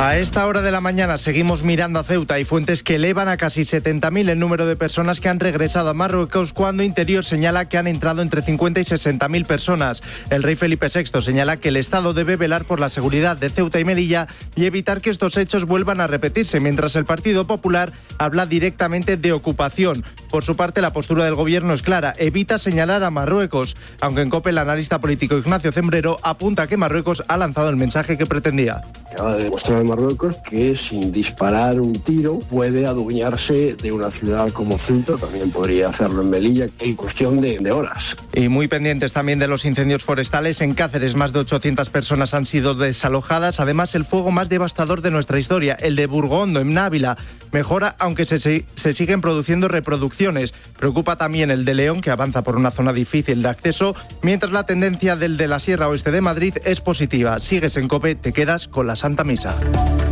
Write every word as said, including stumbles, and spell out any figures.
A esta hora de la mañana seguimos mirando a Ceuta. Hay fuentes que elevan a casi setenta mil el número de personas que han regresado a Marruecos, cuando Interior señala que han entrado entre cincuenta y sesenta mil personas. El rey Felipe sexto señala que el Estado debe velar por la seguridad de Ceuta y Melilla y evitar que estos hechos vuelvan a repetirse, mientras el Partido Popular habla directamente de ocupación. Por su parte, la postura del Gobierno es clara: evita señalar a Marruecos, aunque en COPE el analista político Ignacio Cembrero apunta que Marruecos ha lanzado el mensaje que pretendía. Acaba de demostrar Marruecos que sin disparar un tiro puede adueñarse de una ciudad como Ceuta, también podría hacerlo en Melilla, en cuestión de, de horas. Y muy pendientes también de los incendios forestales. En Cáceres más de ochocientas personas han sido desalojadas. Además, el fuego más devastador de nuestra historia, el de Burgondo, en Návila, mejora, aunque se, se siguen produciendo reproducciones. Preocupa también el de León, que avanza por una zona difícil de acceso, mientras la tendencia del de la Sierra Oeste de Madrid es positiva. Sigues en COPE, te quedas con la Santa Misa.